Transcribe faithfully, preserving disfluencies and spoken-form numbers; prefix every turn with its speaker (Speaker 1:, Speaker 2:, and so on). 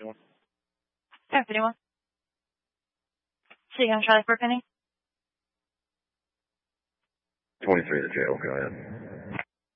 Speaker 1: Anyone?
Speaker 2: Yeah, anyone? So you gonna try for Penny?
Speaker 3: twenty-three to jail, go ahead.